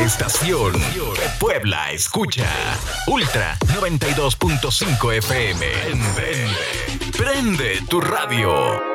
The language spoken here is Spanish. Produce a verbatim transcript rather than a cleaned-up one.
estación que Puebla escucha. Ultra noventa y dos punto cinco F M. Prende, prende tu radio.